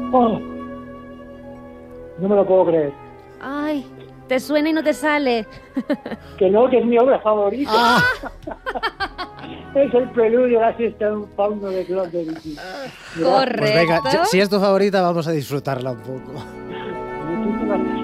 Oh, no me lo puedo creer. Ay, te suena y no te sale. Que no, que es mi obra favorita. Es el preludio a la siesta de un fauno de Claude Debussy. Correcto. Pues venga, si es tu favorita, vamos a disfrutarla un poco. Muchísimas